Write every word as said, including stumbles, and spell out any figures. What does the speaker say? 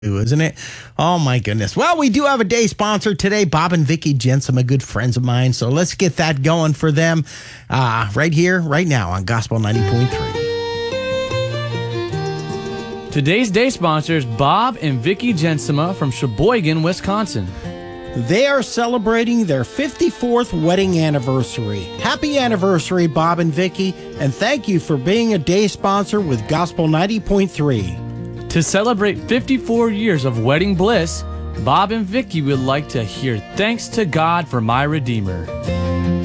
Isn't it? Oh my goodness. Well, we do have a day sponsor today, Bob and Vicky Jensen, are good friends of mine. So let's get that going for them uh, right here, right now on Gospel ninety point three. Today's day sponsors, Bob and Vicky Jensema from Sheboygan, Wisconsin. They are celebrating their fifty-fourth wedding anniversary. Happy anniversary, Bob and Vicky, and thank you for being a day sponsor with Gospel ninety point three. To celebrate fifty-four years of wedding bliss, Bob and Vicky would like to hear Thanks to God for My Redeemer.